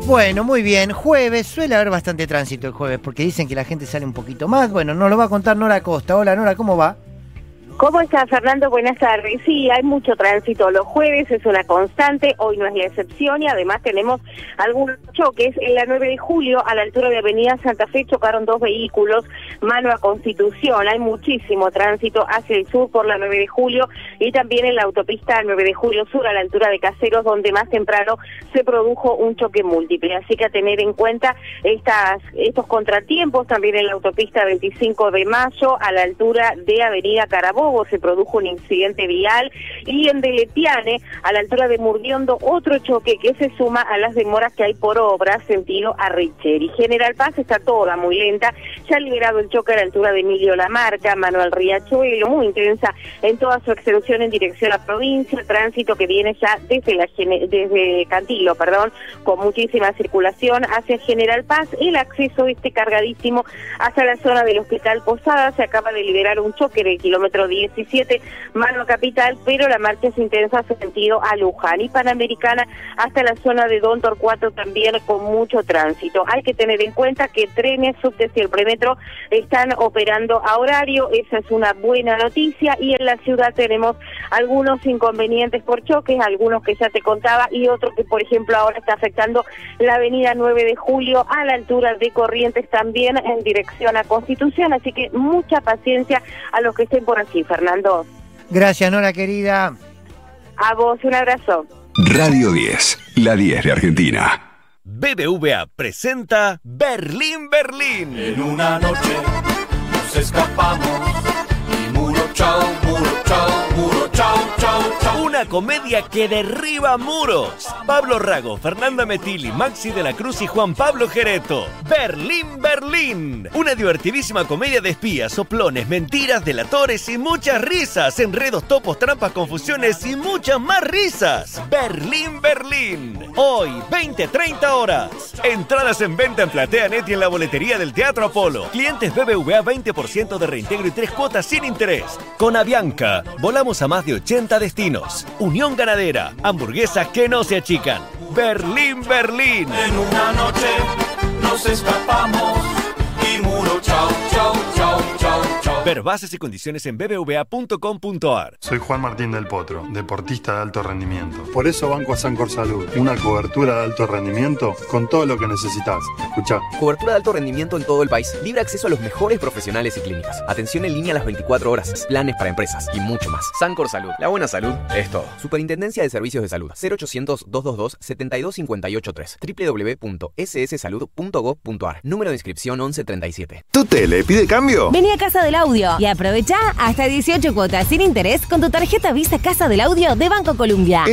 Bueno, muy bien. Jueves, suele haber bastante tránsito el jueves, porque dicen que la gente sale un poquito más. Bueno, nos lo va a contar Nora Costa. Hola Nora, ¿cómo va? ¿Cómo estás, Fernando? Buenas tardes. Sí, hay mucho tránsito los jueves, es una constante, hoy no es la excepción y además tenemos algunos choques. En la 9 de julio, a la altura de Avenida Santa Fe, chocaron dos vehículos, mano a Constitución. Hay muchísimo tránsito hacia el sur por la 9 de julio y también en la autopista 9 de julio sur, a la altura de Caseros, donde más temprano se produjo un choque múltiple. Así que a tener en cuenta estos contratiempos. También en la autopista 25 de mayo, a la altura de Avenida Carabobo, se produjo un incidente vial, y en Deletiane, a la altura de Murdiondo, otro choque que se suma a las demoras que hay por obra sentido a Richeri. General Paz está toda muy lenta, ya ha liberado el choque a la altura de Emilio Lamarca, Manuel Riachuelo, muy intensa en toda su extensión en dirección a provincia, tránsito que viene ya desde Cantilo, con muchísima circulación hacia General Paz. El acceso cargadísimo hasta la zona del Hospital Posada, se acaba de liberar un choque en el kilómetro 17, mano capital, pero la marcha es intensa sentido a Luján, y Panamericana hasta la zona de Don Torcuato también con mucho tránsito. Hay que tener en cuenta que trenes, subtes y el premetro están operando a horario, esa es una buena noticia, y en la ciudad tenemos algunos inconvenientes por choques, algunos que ya te contaba, y otro que por ejemplo ahora está afectando la avenida 9 de julio a la altura de Corrientes, también en dirección a Constitución, así que mucha paciencia a los que estén por aquí, Fernando. Gracias, Nora, querida. A vos, un abrazo. Radio 10, la 10 de Argentina. BBVA presenta Berlín, Berlín. En una noche nos escapamos y muro, chao, muro, chao, chao, chao. Una comedia que derriba muros. Pablo Rago, Fernanda Metilli, Maxi de la Cruz y Juan Pablo Gereto. Berlín, Berlín. Una divertidísima comedia de espías, soplones, mentiras, delatores y muchas risas. Enredos, topos, trampas, confusiones y muchas más risas. Berlín, Berlín. Hoy, 20-30 horas. Entradas en venta en PlateaNet y en la boletería del Teatro Apolo. Clientes BBVA 20% de reintegro y 3 cuotas sin interés. Con Avianca, volamos a más de 80 destinos. Unión Ganadera, hamburguesas que no se achican. Berlín, Berlín. En una noche nos escapamos y muro, chao, chao, chao, chao, chao. Ver bases y condiciones en bbva.com.ar. Soy Juan Martín del Potro, deportista de alto rendimiento. Por eso banco a Sancor Salud, una cobertura de alto rendimiento con todo lo que necesitas. Escuchá. Cobertura de alto rendimiento en todo el país. Libre acceso a los mejores profesionales y clínicas. Atención en línea las 24 horas. Planes para empresas y mucho más. Sancor Salud. La buena salud es todo. Superintendencia de Servicios de Salud. 0800-222-72583. www.sssalud.gov.ar. Número de inscripción 1137. ¿Tu tele pide cambio? Vení a Casa del Audio y aprovecha hasta 18 cuotas sin interés con tu tarjeta Visa Casa del Audio de Banco Colombia.